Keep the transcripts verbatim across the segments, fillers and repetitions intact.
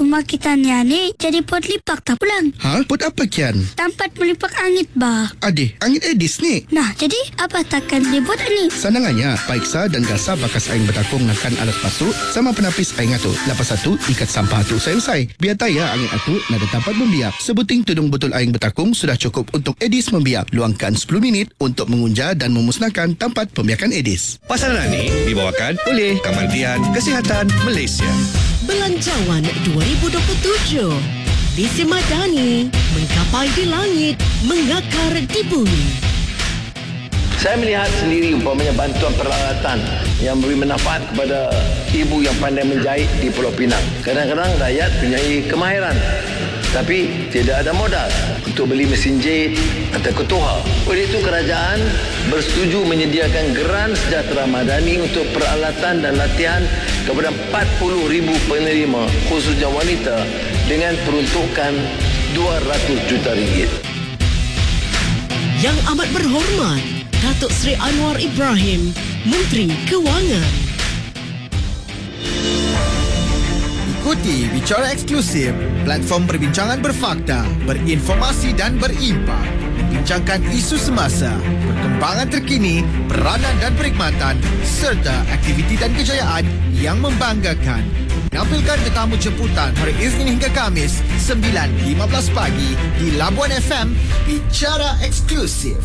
rumah kita ni jadi pot lipak tak pulang. Ha? Pot apa kian? Tempat melipak angit bah. Adik, angit edis ni. Nah, jadi apa takkan ribut ni? Sanangannya, paiksa dan gasa bakas aing bertakung nakan alat pasuk sama penapis aing atu. Lepas satu, ikat sampah atu saya usai. Biar taya angit atu nada tempat membiak. Sebuting tudung botol aing bertakung sudah cukup untuk edis membiak. Luangkan sepuluh minit untuk mengunja dan memusnahkan tempat pembiakan edis. Pasaran ini dibawakan oleh Kementerian Kesihatan Malaysia. Belanjawan dua ribu dua puluh tujuh. Visi Madani, mengkapai di langit, mengakar di bumi. Saya melihat sendiri umpamanya bantuan peralatan yang memberi manfaat kepada ibu yang pandai menjahit di Pulau Pinang. Kadang-kadang rakyat punyai kemahiran tapi tidak ada modal untuk beli mesin jahit atau ketuha. Oleh itu kerajaan bersetuju menyediakan geran sejahtera madani untuk peralatan dan latihan kepada empat puluh ribu penerima khususnya wanita dengan peruntukan dua ratus juta ringgit. Yang amat berhormat Datuk Seri Anwar Ibrahim, Menteri Kewangan. Ikuti Bicara Eksklusif, platform perbincangan berfakta, berinformasi dan berimpak. Membincangkan isu semasa, perkembangan terkini, peranan dan perkhidmatan serta aktiviti dan kejayaan yang membanggakan. Menampilkan tetamu jemputan hari Isnin hingga Khamis sembilan lima belas pagi di Labuan F M. Bicara Eksklusif.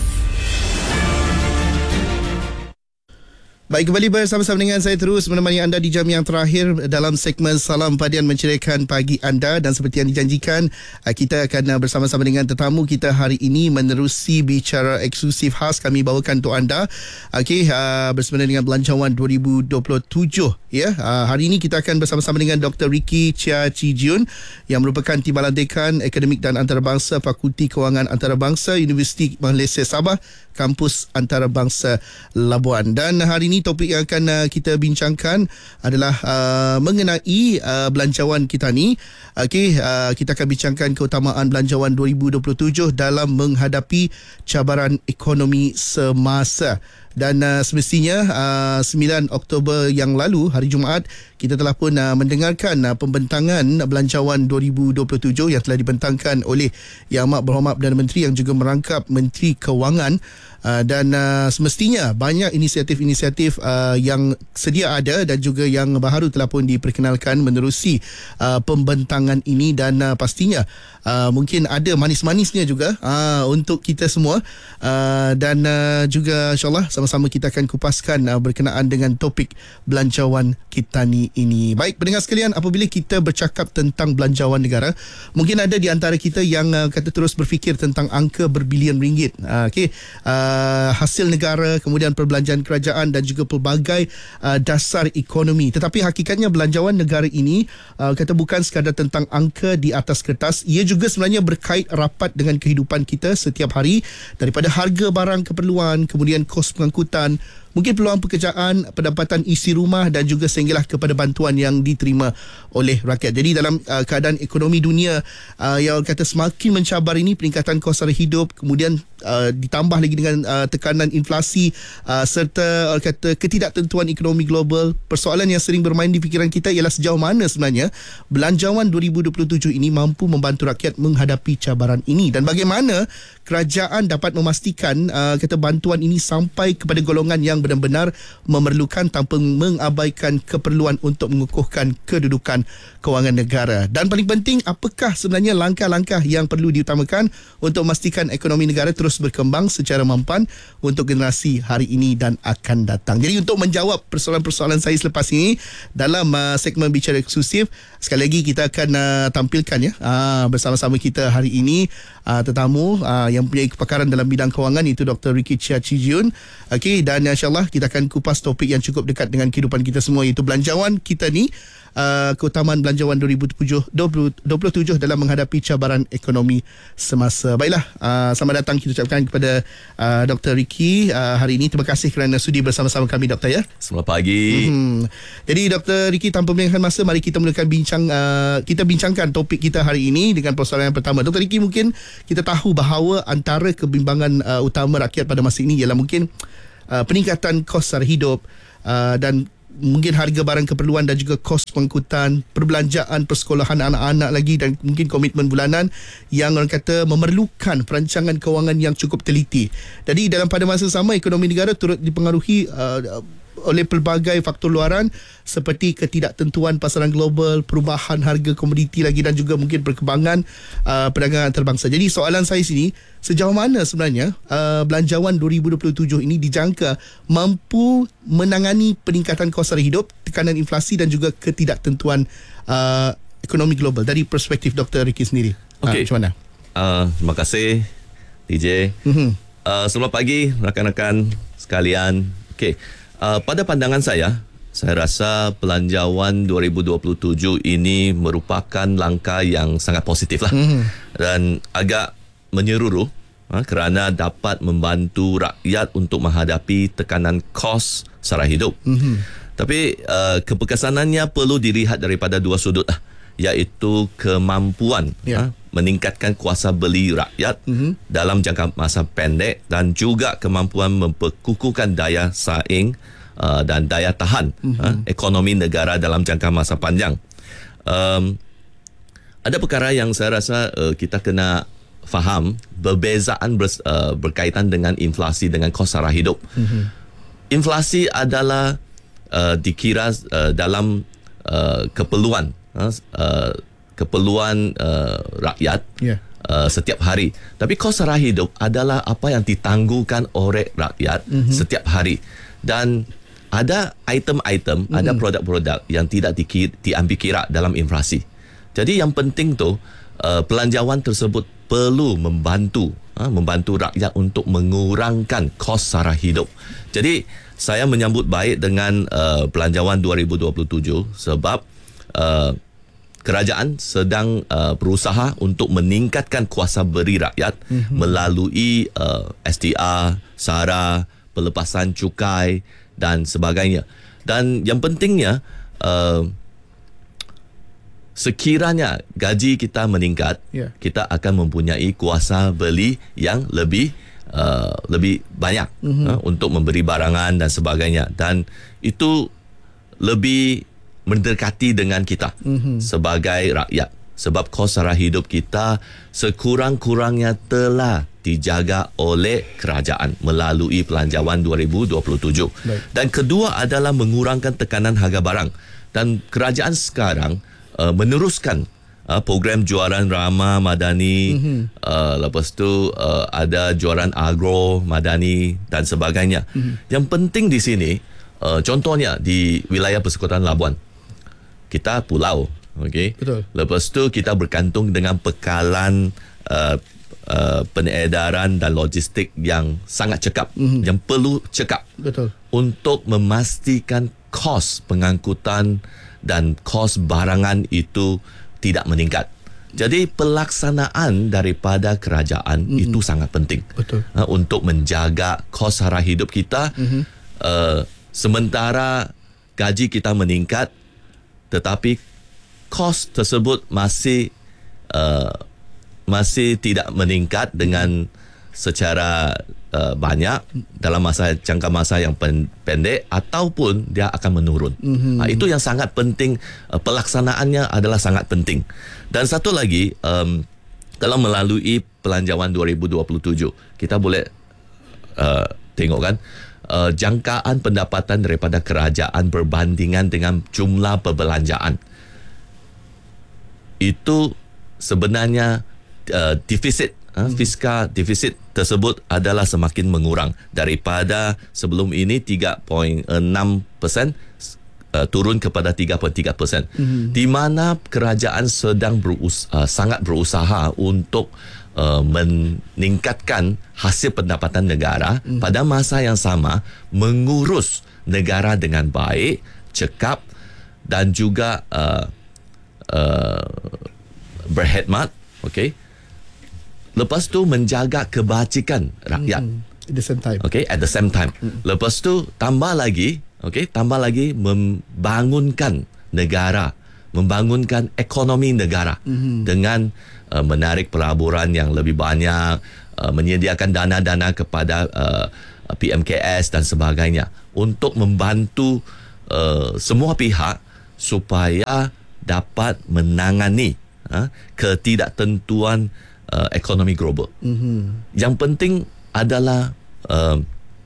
Baik, kembali bersama-sama dengan saya terus menemani anda di jam yang terakhir dalam segmen Salam Padian menceriakan pagi anda, dan seperti yang dijanjikan kita akan bersama-sama dengan tetamu kita hari ini menerusi bicara eksklusif khas kami bawakan untuk anda. Okey, uh, bersama dengan Belanjawan dua ribu dua puluh tujuh ya. Uh, hari ini kita akan bersama-sama dengan Doktor Ricky Chia Chee Jun yang merupakan Timbalan Dekan Akademik dan Antarabangsa Fakulti Kewangan Antarabangsa Universiti Malaysia Sabah Kampus Antarabangsa Labuan. Dan hari ini topik yang akan uh, kita bincangkan adalah uh, mengenai uh, belanjawan kita ni. Okey, uh, kita akan bincangkan keutamaan belanjawan dua ribu dua puluh tujuh dalam menghadapi cabaran ekonomi semasa. Dan uh, semestinya uh, sembilan Oktober yang lalu, hari Jumaat, kita telah pun uh, mendengarkan uh, pembentangan belanjawan dua ribu dua puluh tujuh yang telah dibentangkan oleh Yang Amat Berhormat Perdana Menteri yang juga merangkap Menteri Kewangan. Uh, dan uh, semestinya banyak inisiatif-inisiatif uh, yang sedia ada dan juga yang baru telah pun diperkenalkan menerusi uh, pembentangan ini, dan uh, pastinya uh, mungkin ada manis-manisnya juga uh, untuk kita semua, uh, dan uh, juga insyaAllah sama-sama kita akan kupaskan uh, berkenaan dengan topik belanjawan kita ni ini. Baik, pendengar sekalian, apabila kita bercakap tentang belanjawan negara, mungkin ada di antara kita yang uh, kata terus berfikir tentang angka berbilion ringgit. Uh, okay. Uh, Uh, hasil negara, kemudian perbelanjaan kerajaan dan juga pelbagai uh, dasar ekonomi. Tetapi hakikatnya belanjawan negara ini uh, kata bukan sekadar tentang angka di atas kertas, ia juga sebenarnya berkait rapat dengan kehidupan kita setiap hari, daripada harga barang keperluan, kemudian kos pengangkutan, mungkin peluang pekerjaan, pendapatan isi rumah dan juga sehinggalah kepada bantuan yang diterima oleh rakyat. Jadi dalam uh, keadaan ekonomi dunia uh, yang kata semakin mencabar ini, peningkatan kos sara hidup, kemudian uh, ditambah lagi dengan uh, tekanan inflasi uh, serta uh, kata ketidaktentuan ekonomi global, persoalan yang sering bermain di fikiran kita ialah sejauh mana sebenarnya belanjawan dua ribu dua puluh tujuh ini mampu membantu rakyat menghadapi cabaran ini, dan bagaimana kerajaan dapat memastikan uh, kata bantuan ini sampai kepada golongan yang benar-benar memerlukan tanpa mengabaikan keperluan untuk mengukuhkan kedudukan kewangan negara. Dan paling penting, apakah sebenarnya langkah-langkah yang perlu diutamakan untuk memastikan ekonomi negara terus berkembang secara mampan untuk generasi hari ini dan akan datang. Jadi untuk menjawab persoalan-persoalan saya selepas ini dalam uh, segmen Bicara Eksklusif, sekali lagi kita akan uh, tampilkan ya uh, bersama-sama kita hari ini uh, tetamu uh, yang punya kepakaran dalam bidang kewangan, iaitu Doktor Ricky Chia Chee Jun. Okey, dan insya-Allah kita akan kupas topik yang cukup dekat dengan kehidupan kita semua, iaitu belanjawan kita ni, uh, keutamaan belanjawan dua ribu dua puluh tujuh dalam menghadapi cabaran ekonomi semasa. Baiklah, uh, selamat datang kita ucapkan kepada uh, Doktor Ricky uh, hari ini. Terima kasih kerana sudi bersama-sama kami, Doktor ya. Selamat pagi. Hmm. Jadi Doktor Ricky, tanpa melengahkan masa, mari kita mulakan bincang uh, kita bincangkan topik kita hari ini dengan persoalan yang pertama. Doktor Ricky, mungkin kita tahu bahawa antara kebimbangan uh, utama rakyat pada masa ini ialah mungkin uh, peningkatan kos sara hidup uh, dan mungkin harga barang keperluan dan juga kos pengangkutan, perbelanjaan persekolahan anak-anak lagi, dan mungkin komitmen bulanan yang orang kata memerlukan perancangan kewangan yang cukup teliti. Jadi dalam pada masa sama, ekonomi negara turut dipengaruhi uh, oleh pelbagai faktor luaran seperti ketidaktentuan pasaran global, perubahan harga komoditi lagi, dan juga mungkin perkembangan uh, perdagangan antarabangsa. Jadi soalan saya sini, sejauh mana sebenarnya uh, Belanjawan dua ribu dua puluh tujuh ini dijangka mampu menangani peningkatan kos sara hidup, tekanan inflasi dan juga ketidaktentuan uh, ekonomi global dari perspektif Doktor Ricky sendiri? Okey. Uh, macam mana? Uh, terima kasih D J. Mm-hmm. Uh, selamat pagi rakan-rakan sekalian. Okey. Uh, pada pandangan saya, saya rasa Belanjawan dua ribu dua puluh tujuh ini merupakan langkah yang sangat positif lah. Mm-hmm. Dan agak menyeluruh ha, kerana dapat membantu rakyat untuk menghadapi tekanan kos sara hidup. Mm-hmm. Tapi uh, keberkesanannya perlu dilihat daripada dua sudut lah, iaitu kemampuan yeah. ha, meningkatkan kuasa beli rakyat mm-hmm. dalam jangka masa pendek dan juga kemampuan memperkukuhkan daya saing uh, dan daya tahan mm-hmm. ha, ekonomi negara dalam jangka masa panjang. Um, ada perkara yang saya rasa uh, kita kena faham, perbezaan ber, uh, berkaitan dengan inflasi dengan kos sara hidup. Mm-hmm. Inflasi adalah uh, dikira uh, dalam uh, keperluan uh, keperluan uh, rakyat yeah. uh, setiap hari. Tapi kos sara hidup adalah apa yang ditangguhkan oleh rakyat mm-hmm. setiap hari. Dan ada item-item, mm-hmm. ada produk-produk yang tidak di, diambil kira dalam inflasi. Jadi yang penting tu uh, belanjawan tersebut perlu membantu uh, membantu rakyat untuk mengurangkan kos sara hidup. Jadi saya menyambut baik dengan uh, Belanjawan dua ribu dua puluh tujuh sebab uh, kerajaan sedang uh, berusaha untuk meningkatkan kuasa beli rakyat mm-hmm. melalui uh, S D R, SARA, pelepasan cukai dan sebagainya. Dan yang pentingnya, uh, sekiranya gaji kita meningkat, yeah. kita akan mempunyai kuasa beli yang lebih uh, lebih banyak mm-hmm. uh, untuk memberi barangan dan sebagainya. Dan itu lebih mendekati dengan kita mm-hmm. sebagai rakyat, sebab kos sara hidup kita sekurang-kurangnya telah dijaga oleh kerajaan melalui Belanjawan dua ribu dua puluh tujuh. Baik. Dan kedua adalah mengurangkan tekanan harga barang, dan kerajaan sekarang uh, meneruskan uh, program juaran ramah madani, mm-hmm. uh, lepas tu uh, ada juaran agro madani dan sebagainya. Mm-hmm. Yang penting di sini, uh, contohnya di wilayah Persekutuan Labuan, kita pulau, okey. Betul. Lepas tu kita bergantung dengan bekalan uh, uh, penedaran dan logistik yang sangat cekap, mm-hmm. yang perlu cekap. Betul. Untuk memastikan kos pengangkutan dan kos barangan itu tidak meningkat. Jadi pelaksanaan daripada kerajaan mm-hmm. itu sangat penting. Betul. Uh, untuk menjaga kos sara hidup kita, mm-hmm. uh, sementara gaji kita meningkat, tetapi kos tersebut masih uh, masih tidak meningkat dengan secara uh, banyak dalam masa jangka masa yang pendek, ataupun dia akan menurun. Mm-hmm. Uh, itu yang sangat penting. Uh, pelaksanaannya adalah sangat penting. Dan satu lagi, um, kalau melalui Belanjawan dua ribu dua puluh tujuh, kita boleh uh, tengok kan, uh, jangkaan pendapatan daripada kerajaan berbandingan dengan jumlah perbelanjaan. Itu sebenarnya uh, defisit, uh, fiskal defisit tersebut adalah semakin mengurang daripada sebelum ini tiga perpuluhan enam peratus uh, turun kepada tiga perpuluhan tiga peratus, mm-hmm. di mana kerajaan sedang berus- uh, sangat berusaha untuk uh, meningkatkan hasil pendapatan negara, mm-hmm. pada masa yang sama mengurus negara dengan baik, cekap dan juga uh, Uh, berkhidmat, okey. Lepas tu menjaga kebajikan rakyat. Mm-hmm. At the same time. Okey, at the same time. Mm-hmm. Lepas tu tambah lagi, okey, tambah lagi membangunkan negara, membangunkan ekonomi negara mm-hmm. dengan uh, menarik pelaburan yang lebih banyak, uh, menyediakan dana-dana kepada uh, P M K S dan sebagainya untuk membantu uh, semua pihak supaya dapat menangani uh, ketidaktentuan uh, ekonomi global. Mm-hmm. Yang penting adalah uh,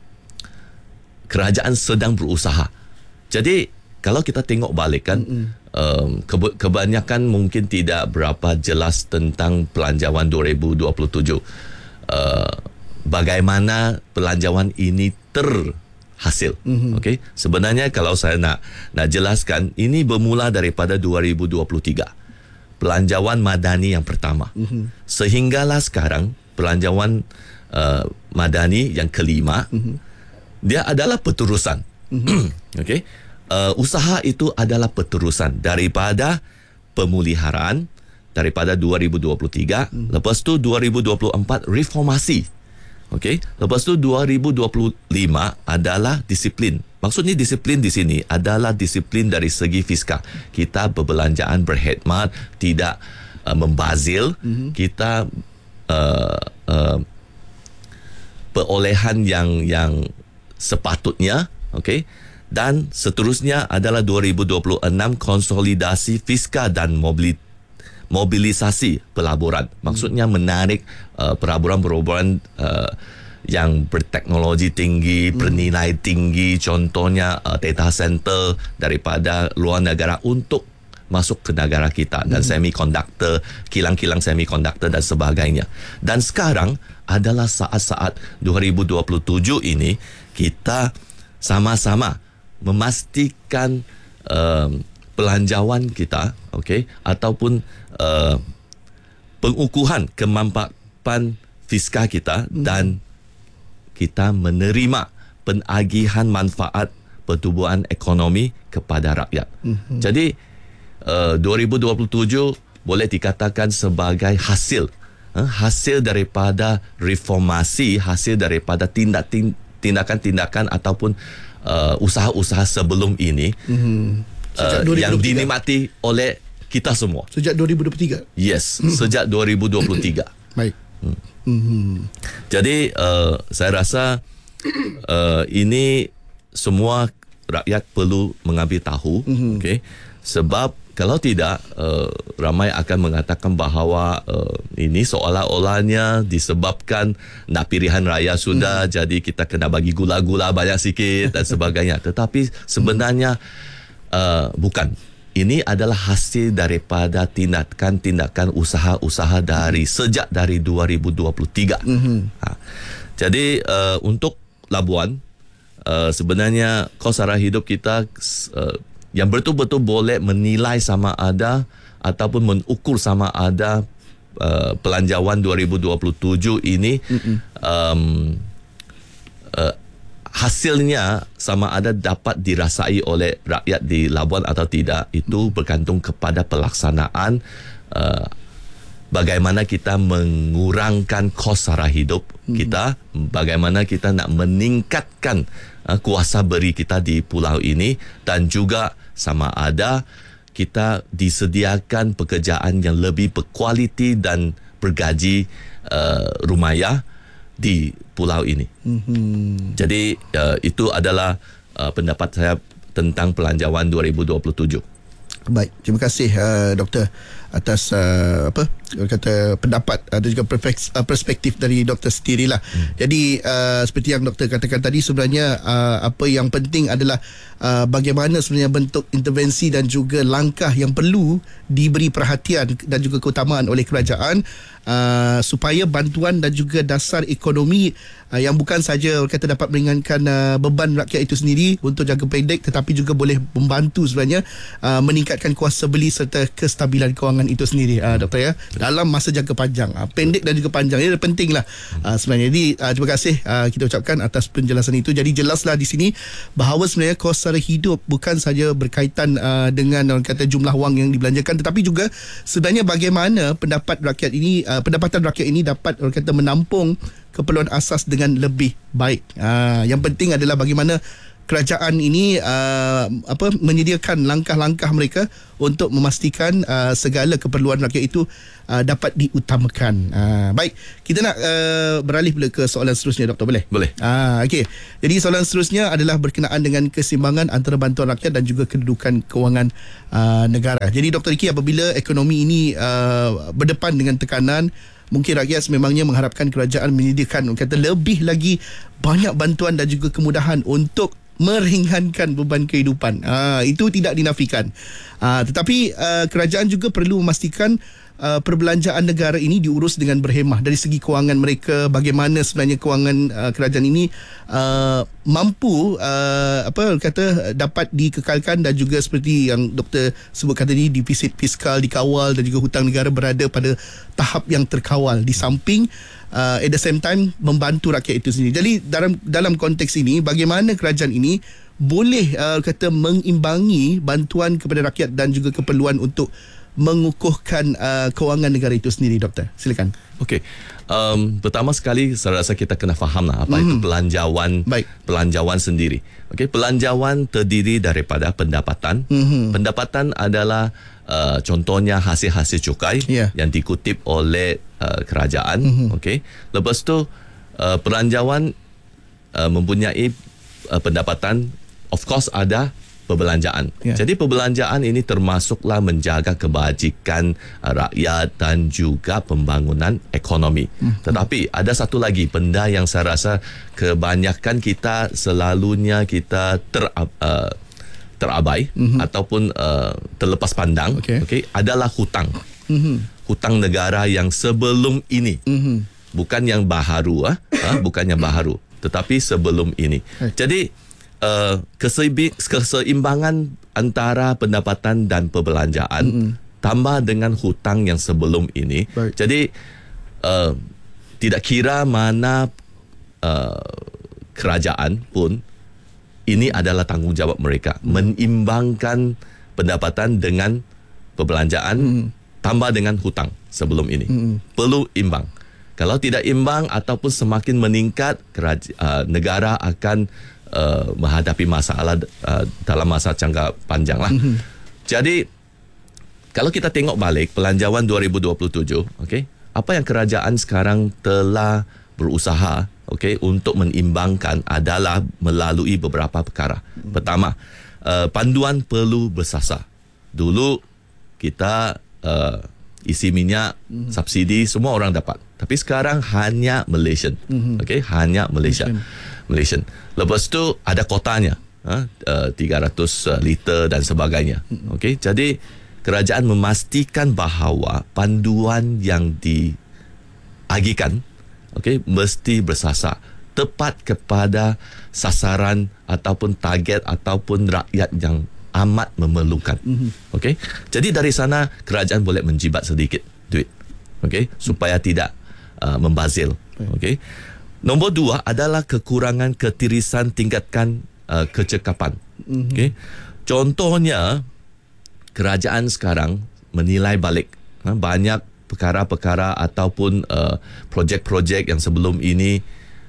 kerajaan sedang berusaha. Jadi kalau kita tengok balik kan, mm-hmm. um, ke- kebanyakan mungkin tidak berapa jelas tentang pelanjawan dua ribu dua puluh tujuh. Uh, bagaimana pelanjawan ini terhasil. Mm-hmm. Okay? Sebenarnya kalau saya nak nak jelaskan, ini bermula daripada dua ribu dua puluh tiga. Pelanjawan madani yang pertama. Mm-hmm. Sehinggalah sekarang pelanjawan uh, madani yang kelima, mm-hmm. dia adalah peterusan. Mm-hmm. Okay? Uh, usaha itu adalah peterusan daripada pemuliharaan daripada dua ribu dua puluh tiga, mm. lepas tu dua ribu dua puluh empat reformasi. Okey, lepas tu dua ribu dua puluh lima adalah disiplin. Maksudnya disiplin di sini adalah disiplin dari segi fiskal. Kita berbelanjaan berkhidmat, tidak uh, membazil, mm-hmm. kita uh, uh, perolehan yang yang sepatutnya, okey. Dan seterusnya adalah dua ribu dua puluh enam konsolidasi fiskal dan mobilitas mobilisasi pelaburan. Maksudnya menarik uh, pelaburan-pelaburan uh, yang berteknologi tinggi, bernilai tinggi, contohnya uh, data center daripada luar negara untuk masuk ke negara kita, dan hmm. semikonduktor, kilang-kilang semikonduktor dan sebagainya. Dan sekarang adalah saat-saat dua ribu dua puluh tujuh ini kita sama-sama memastikan um, pelanjawan kita, okey, ataupun uh, pengukuhan kemanfaatan fiskal kita, hmm. dan kita menerima penagihan manfaat pertumbuhan ekonomi kepada rakyat. Hmm. Jadi uh, dua ribu dua puluh tujuh boleh dikatakan sebagai hasil uh, hasil daripada reformasi, hasil daripada tindak, tindakan-tindakan ataupun uh, usaha-usaha sebelum ini. Hmm. Uh, yang dinikmati oleh kita semua. Sejak dua ribu dua puluh tiga? Yes, hmm. sejak dua ribu dua puluh tiga. Baik. Hmm. Hmm. Jadi, uh, saya rasa uh, ini semua rakyat perlu mengambil tahu. Hmm. Okay? Sebab kalau tidak, uh, ramai akan mengatakan bahawa uh, ini seolah-olahnya disebabkan nak pilihan raya sudah, hmm. jadi kita kena bagi gula-gula banyak sikit dan sebagainya. Tetapi sebenarnya Uh, bukan. Ini adalah hasil daripada tindakan-tindakan usaha-usaha dari sejak dari dua ribu dua puluh tiga. Mm-hmm. Ha. Jadi uh, untuk Labuan, uh, sebenarnya kos sara hidup kita uh, yang betul-betul boleh menilai sama ada ataupun mengukur sama ada uh, pelanjawan dua ribu dua puluh tujuh ini, mm-hmm. um, uh, hasilnya sama ada dapat dirasai oleh rakyat di Labuan atau tidak, itu bergantung kepada pelaksanaan uh, bagaimana kita mengurangkan kos sara hidup hmm. kita, bagaimana kita nak meningkatkan uh, kuasa beri kita di pulau ini, dan juga sama ada kita disediakan pekerjaan yang lebih berkualiti dan bergaji uh, rumahan di pulau ini. Mm-hmm. Jadi uh, itu adalah uh, pendapat saya tentang pelanjawan dua ribu dua puluh tujuh. Baik, terima kasih uh, Doktor atas uh, apa kata pendapat ada uh, juga perspektif dari Doktor sendirilah. Hmm. Jadi uh, seperti yang Doktor katakan tadi, sebenarnya uh, apa yang penting adalah uh, bagaimana sebenarnya bentuk intervensi dan juga langkah yang perlu diberi perhatian dan juga keutamaan oleh kerajaan uh, supaya bantuan dan juga dasar ekonomi uh, yang bukan saja kata dapat meringankan uh, beban rakyat itu sendiri untuk jangka pendek, tetapi juga boleh membantu sebenarnya uh, meningkatkan kuasa beli serta kestabilan kewangan itu sendiri, uh, Doktor ya, dalam masa jangka panjang, uh, pendek dan juga panjang. Ini penting lah uh, sebenarnya. Jadi uh, terima kasih uh, kita ucapkan atas penjelasan itu. Jadi jelaslah di sini bahawa sebenarnya kos sara hidup bukan saja berkaitan uh, dengan orang kata jumlah wang yang dibelanjakan, tetapi juga sebenarnya bagaimana pendapat rakyat ini, uh, pendapatan rakyat ini dapat orang kata menampung keperluan asas dengan lebih baik. Uh, yang penting adalah bagaimana kerajaan ini uh, apa menyediakan langkah-langkah mereka untuk memastikan uh, segala keperluan rakyat itu uh, dapat diutamakan. Uh, baik, kita nak uh, beralih pula ke soalan seterusnya, Doktor, boleh? Boleh. Ah, okey. Jadi soalan seterusnya adalah berkenaan dengan keseimbangan antara bantuan rakyat dan juga kedudukan kewangan uh, negara. Jadi Doktor Iki, apabila ekonomi ini uh, berdepan dengan tekanan, mungkin rakyat sememangnya mengharapkan kerajaan menyediakan kata lebih lagi banyak bantuan dan juga kemudahan untuk meringankan beban kehidupan. Ah, itu tidak dinafikan. Ah, tetapi ah, kerajaan juga perlu memastikan uh, perbelanjaan negara ini diurus dengan berhemah dari segi kewangan mereka. Bagaimana sebenarnya kewangan uh, kerajaan ini uh, mampu uh, apa kata dapat dikekalkan, dan juga seperti yang doktor sebutkan tadi, defisit fiskal dikawal dan juga hutang negara berada pada tahap yang terkawal, di samping uh, at the same time membantu rakyat itu sendiri. Jadi dalam dalam konteks ini, bagaimana kerajaan ini boleh uh, kata mengimbangi bantuan kepada rakyat dan juga keperluan untuk mengukuhkan uh, kewangan negara itu sendiri, Doktor? Silakan. Okey. Um, pertama sekali saya rasa kita kena faham lah apa mm-hmm. itu belanjawan. Baik. Belanjawan sendiri. Okey, belanjawan terdiri daripada pendapatan. Mm-hmm. Pendapatan adalah uh, contohnya hasil-hasil cukai yeah. yang dikutip oleh uh, kerajaan. Mm-hmm. Okey. Lepas tu uh, belanjawan uh, mempunyai uh, pendapatan. Of course ada perbelanjaan. Yeah. Jadi perbelanjaan ini termasuklah menjaga kebajikan uh, rakyat dan juga pembangunan ekonomi. Mm-hmm. Tetapi ada satu lagi benda yang saya rasa kebanyakan kita selalunya kita ter, uh, terabai mm-hmm. ataupun uh, terlepas pandang. Okay. Okay, adalah hutang. Mm-hmm. Hutang negara yang sebelum ini. Mm-hmm. Bukan yang baharu. Ah, uh, bukan yang baharu. Tetapi sebelum ini. Okay. Jadi Uh, keseimbangan antara pendapatan dan perbelanjaan mm-hmm. tambah dengan hutang yang sebelum ini. Baik. Jadi uh, tidak kira mana uh, kerajaan pun, ini adalah tanggungjawab mereka mm-hmm. menimbangkan pendapatan dengan perbelanjaan mm-hmm. tambah dengan hutang sebelum ini. Mm-hmm. Perlu imbang. Kalau tidak imbang ataupun semakin meningkat, keraj- uh, negara akan Uh, menghadapi masalah uh, dalam masa jangka panjang lah. Mm-hmm. Jadi kalau kita tengok balik pelanjawan dua ribu dua puluh tujuh, okay, apa yang kerajaan sekarang telah berusaha, okay, untuk menimbangkan adalah melalui beberapa perkara. Mm-hmm. Pertama, uh, panduan perlu bersasar. Dulu kita uh, isi minyak, mm-hmm. subsidi semua orang dapat. Tapi sekarang hanya Malaysian. Mm-hmm. Okay, hanya Malaysia. Malaysian. Malaysian. Lepas tu ada kotanya, ha, uh, tiga ratus liter dan sebagainya. Okey, jadi kerajaan memastikan bahawa panduan yang diagihkan, okey, mesti bersasar tepat kepada sasaran ataupun target ataupun rakyat yang amat memerlukan. Okey, jadi dari sana kerajaan boleh menjibat sedikit duit, okey, supaya tidak uh, membazil. Okey. Nombor dua adalah kekurangan ketirisan tingkatkan uh, kecekapan. Mm-hmm. Okay. Contohnya, kerajaan sekarang menilai balik ha, banyak perkara-perkara ataupun uh, projek-projek yang sebelum ini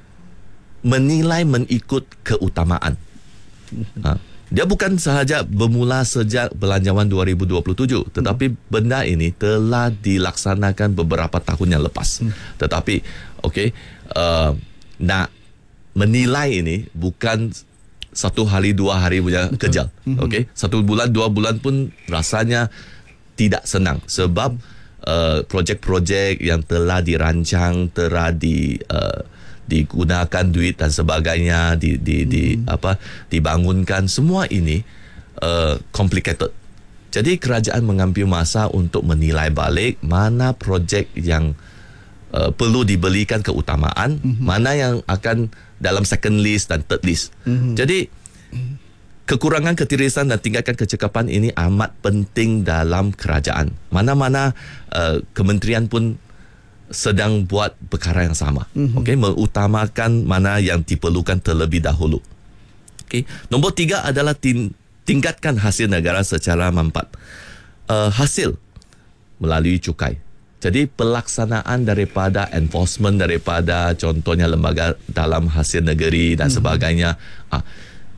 menilai mengikut keutamaan. Mm-hmm. Ha, dia bukan sahaja bermula sejak belanjawan dua ribu dua puluh tujuh, tetapi mm-hmm. benda ini telah dilaksanakan beberapa tahun yang lepas. Mm-hmm. Tetapi, okey, Uh, nak menilai ini bukan satu hari dua hari punya kerja. Mm-hmm. Okey, satu bulan dua bulan pun rasanya tidak senang sebab uh, projek-projek yang telah dirancang, telah di uh, digunakan duit dan sebagainya, di di, mm-hmm. di apa dibangunkan, semua ini uh, complicated. Jadi kerajaan mengambil masa untuk menilai balik mana projek yang Uh, perlu diberikan keutamaan, mm-hmm. mana yang akan dalam second list dan third list. Mm-hmm. Jadi kekurangan ketirisan dan tingkatkan kecekapan ini amat penting dalam kerajaan. Mana-mana uh, kementerian pun sedang buat perkara yang sama. Mm-hmm. Okey, mengutamakan mana yang diperlukan terlebih dahulu. Okey, nombor tiga adalah tin- tingkatkan hasil negara secara mampat. Uh, hasil melalui cukai. Jadi pelaksanaan daripada enforcement daripada contohnya lembaga dalam hasil negeri dan hmm. sebagainya, ah,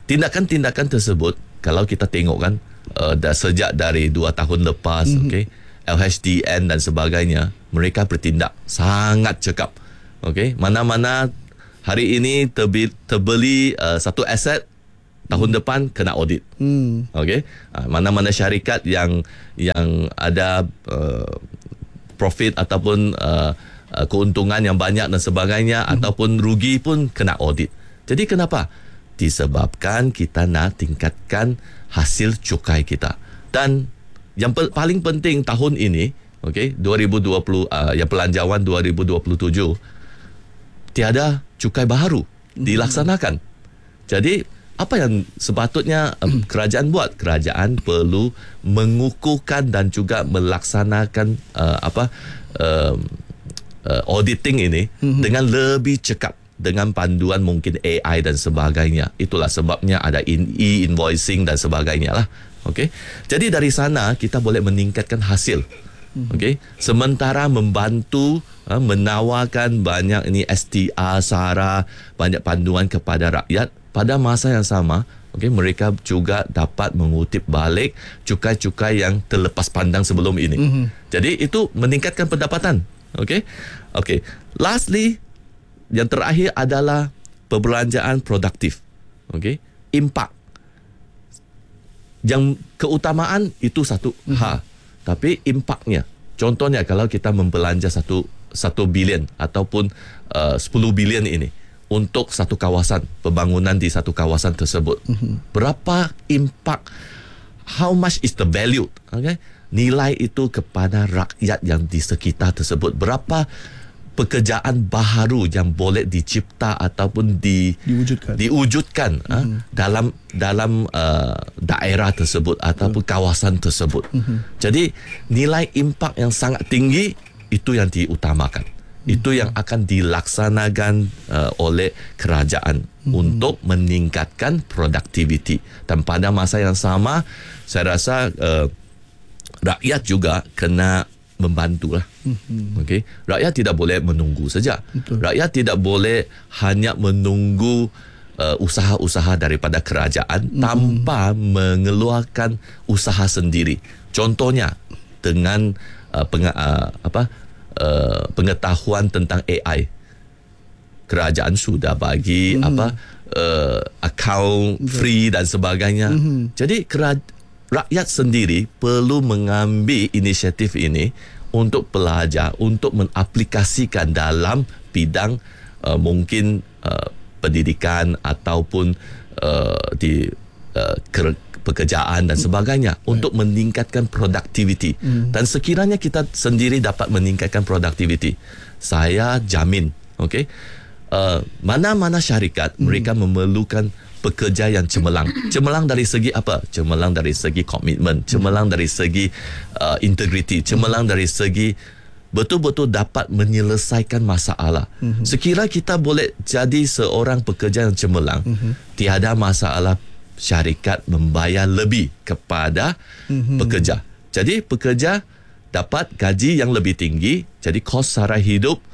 tindakan-tindakan tersebut kalau kita tengok kan uh, dah sejak dari dua tahun lepas, mm-hmm. okey, L H D N dan sebagainya, mereka bertindak sangat cekap. Okey, mana-mana hari ini terbi, terbeli uh, satu aset, tahun depan kena audit. Hmm. Okey, uh, mana-mana syarikat yang yang ada uh, profit ataupun uh, uh, keuntungan yang banyak dan sebagainya, hmm. ataupun rugi pun kena audit. Jadi kenapa? Disebabkan kita nak tingkatkan hasil cukai kita. Dan yang pe- paling penting tahun ini, okey, dua ribu dua puluh uh, yang pelanjawan dua ribu dua puluh tujuh, tiada cukai baharu dilaksanakan. Jadi apa yang sepatutnya um, kerajaan buat? Kerajaan perlu mengukuhkan dan juga melaksanakan uh, apa um, uh, auditing ini mm-hmm. dengan lebih cekap, dengan panduan mungkin A I dan sebagainya. Itulah sebabnya ada e-invoicing dan sebagainya lah. Okey. Jadi dari sana kita boleh meningkatkan hasil. Okey. Sementara membantu uh, menawarkan banyak ini S T R, SARA, banyak panduan kepada rakyat. Pada masa yang sama, okay, mereka juga dapat mengutip balik cukai-cukai yang terlepas pandang sebelum ini. Mm-hmm. Jadi itu meningkatkan pendapatan. Okay, okay. Lastly, yang terakhir adalah perbelanjaan produktif. Okay, impact. Yang keutamaan itu satu mm-hmm. hal, tapi impaknya. Contohnya kalau kita membelanja satu satu bilion ataupun uh, sepuluh bilion ini untuk satu kawasan, pembangunan di satu kawasan tersebut. Mm-hmm. Berapa impak, how much is the value, okay? Nilai itu kepada rakyat yang di sekitar tersebut. Berapa pekerjaan baharu yang boleh dicipta ataupun di, diwujudkan, diwujudkan mm-hmm. ha, dalam dalam uh, daerah tersebut ataupun mm-hmm. kawasan tersebut. Mm-hmm. Jadi nilai impak yang sangat tinggi itu yang diutamakan. Itu yang akan dilaksanakan uh, oleh kerajaan hmm. untuk meningkatkan produktiviti. Dan pada masa yang sama, saya rasa uh, rakyat juga kena membantulah. Hmm. Okay? Rakyat tidak boleh menunggu saja. Betul. Rakyat tidak boleh hanya menunggu uh, usaha-usaha daripada kerajaan hmm. tanpa mengeluarkan usaha sendiri. Contohnya dengan uh, peng- uh, apa? Uh, pengetahuan tentang A I. Kerajaan sudah bagi mm-hmm. apa uh, akaun free dan sebagainya. Mm-hmm. Jadi keraj- rakyat sendiri perlu mengambil inisiatif ini untuk belajar, untuk mengaplikasikan dalam bidang uh, mungkin uh, pendidikan ataupun uh, di uh, ker- pekerjaan dan sebagainya hmm. untuk meningkatkan produktiviti. Hmm. Dan sekiranya kita sendiri dapat meningkatkan produktiviti, saya jamin, okey, uh, mana-mana syarikat hmm. mereka memerlukan pekerja yang cemerlang. Cemerlang dari segi apa? Cemerlang dari segi komitmen, cemerlang dari segi uh, integriti, cemerlang dari segi betul-betul dapat menyelesaikan masalah. Hmm. Sekira kita boleh jadi seorang pekerja yang cemerlang, hmm. tiada masalah syarikat membayar lebih kepada mm-hmm. pekerja. Jadi pekerja dapat gaji yang lebih tinggi. Jadi kos sara hidup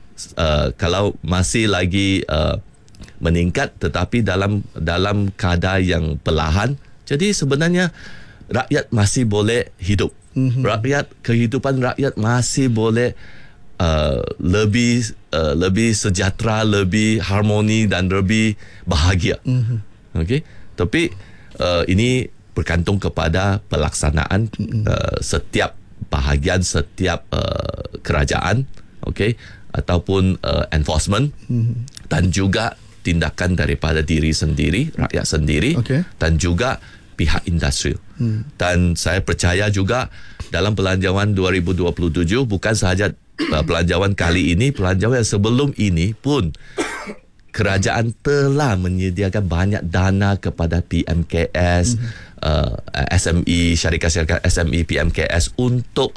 uh, kalau masih lagi uh, meningkat tetapi dalam dalam kadar yang perlahan. Jadi sebenarnya rakyat masih boleh hidup. Mm-hmm. Rakyat kehidupan rakyat masih boleh uh, lebih uh, lebih sejahtera, lebih harmoni dan lebih bahagia. Mm-hmm. Okey. Tapi uh, ini bergantung kepada pelaksanaan mm-hmm. uh, setiap bahagian, setiap uh, kerajaan, okay, ataupun uh, enforcement mm-hmm. dan juga tindakan daripada diri sendiri, rakyat sendiri, okay. dan juga pihak industri. Mm. Dan saya percaya juga dalam pelanjawan dua ribu dua puluh tujuh bukan sahaja uh, pelanjawan kali ini, pelanjawan yang sebelum ini pun kerajaan telah menyediakan banyak dana kepada P M K S, mm-hmm. uh, S M E, syarikat-syarikat S M E, P M K S untuk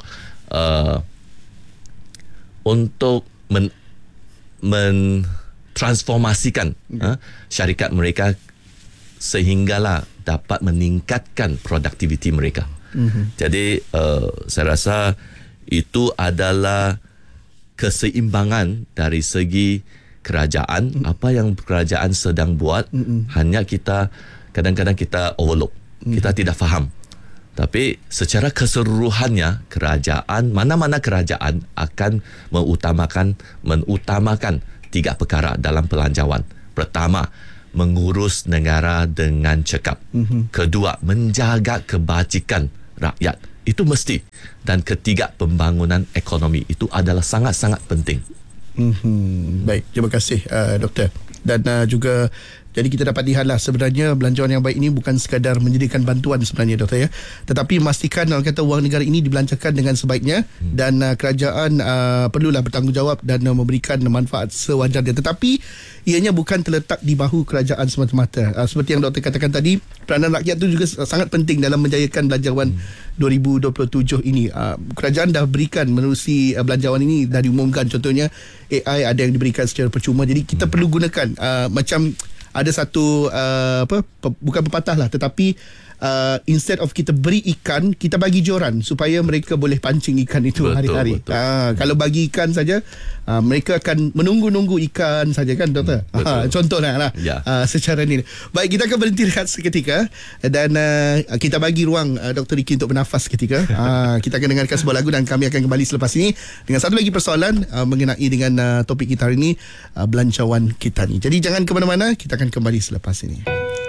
uh, untuk men, men transformasikan mm-hmm. uh, syarikat mereka sehinggalah dapat meningkatkan produktiviti mereka. Mm-hmm. Jadi uh, saya rasa itu adalah keseimbangan dari segi kerajaan, mm. apa yang kerajaan sedang buat, mm-mm. hanya kita kadang-kadang kita overlook, hmm. kita tidak faham. Tapi secara keseluruhannya, kerajaan, mana-mana kerajaan akan mengutamakan mengutamakan tiga perkara dalam pelanjawan. Pertama, mengurus negara dengan cekap. Mm-hmm. Kedua, menjaga kebajikan rakyat. Itu mesti. Dan ketiga, pembangunan ekonomi. Itu adalah sangat-sangat penting. Mm-hmm. Baik, terima kasih uh, Doktor. Dan uh, juga jadi kita dapat lihatlah sebenarnya belanjawan yang baik ini bukan sekadar menyediakan bantuan sebenarnya Doktor ya, tetapi memastikan orang kata wang negara ini dibelanjakan dengan sebaiknya hmm. dan uh, kerajaan uh, perlulah bertanggungjawab dan uh, memberikan manfaat sewajarnya, tetapi ianya bukan terletak di bahu kerajaan semata-mata. Uh, seperti yang Doktor katakan tadi, peranan rakyat itu juga sangat penting dalam menjayakan belanjawan hmm. dua ribu dua puluh tujuh ini. Uh, kerajaan dah berikan menerusi uh, belanjawan ini, dah diumumkan contohnya A I ada yang diberikan secara percuma, jadi kita hmm. perlu gunakan uh, macam ada satu uh, apa pe, bukan pepatah lah, tetapi uh, instead of kita beri ikan, kita bagi joran supaya mereka boleh pancing ikan itu betul, hari-hari. Betul. Uh, kalau bagi ikan saja, uh, mereka akan menunggu-nunggu ikan saja kan Doktor. Hmm, uh, contohlah lah ya. uh, secara ni. Baik, kita akan berhenti rehat seketika dan uh, kita bagi ruang uh, Doktor Ricky untuk bernafas seketika. uh, kita akan dengarkan sebuah lagu dan kami akan kembali selepas ini dengan satu lagi persoalan uh, mengenai dengan uh, topik kita hari ini, uh, belanjawan kita ni. Jadi jangan ke mana-mana, kita akan kembali selepas ini.